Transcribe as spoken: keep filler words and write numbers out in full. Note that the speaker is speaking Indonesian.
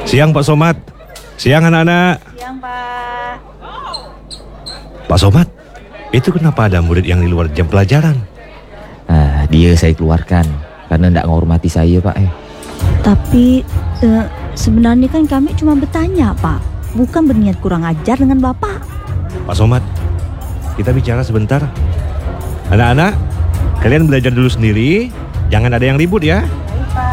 Siang Pak Somad. Siang anak-anak. Siang Pak. Pak Somad, itu kenapa ada murid yang di luar jam pelajaran? Ah, dia saya keluarkan karena tidak menghormati saya Pak. Eh. Tapi eh, sebenarnya kan kami cuma bertanya Pak, bukan berniat kurang ajar dengan Bapak. Pak Somad, kita bicara sebentar. Anak-anak, kalian belajar dulu sendiri, jangan ada yang ribut ya. Baik Pak.